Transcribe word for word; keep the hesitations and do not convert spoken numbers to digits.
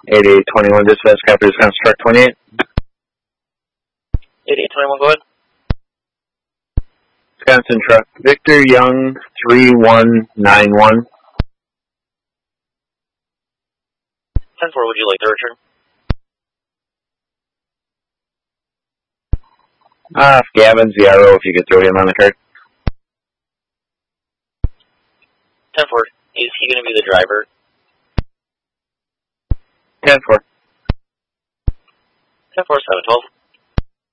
eighty-eight twenty-one dispatch, copy Wisconsin truck twenty-eight. eighty-eight twenty-one, go ahead. Wisconsin truck, Victor Young three one nine one. ten four, would you like to return? Uh, Gavin Ziaro, if you could throw him on the card. ten four, is he going to be the driver? ten four. ten four, seven twelve.